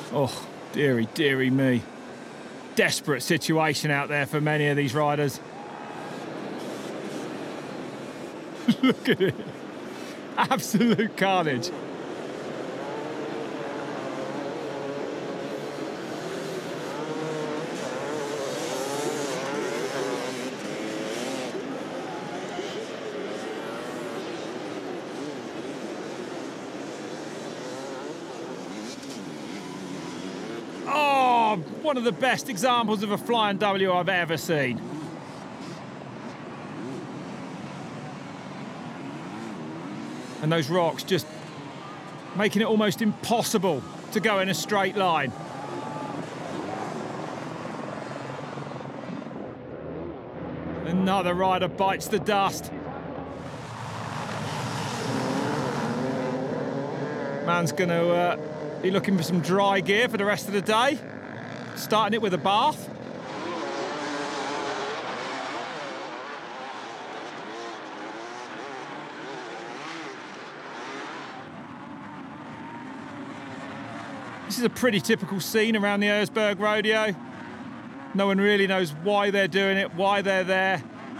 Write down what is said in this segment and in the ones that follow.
Oh, dearie, dearie me. Desperate situation out there for many of these riders. Look at it. Absolute carnage. Oh, one of the best examples of a flying W I've ever seen. And those rocks just making it almost impossible to go in a straight line. Another rider bites the dust. Man's going to be looking for some dry gear for the rest of the day. Starting it with a bath. This is a pretty typical scene around the Erzberg Rodeo. No one really knows why they're doing it, why they're there.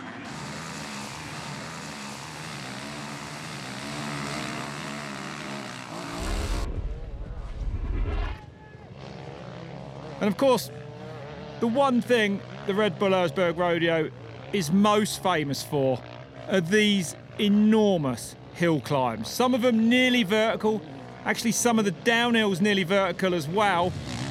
And of course, the one thing the Red Bull Erzberg Rodeo is most famous for are these enormous hill climbs. Some of them nearly vertical. Actually, some of the downhills nearly vertical as well.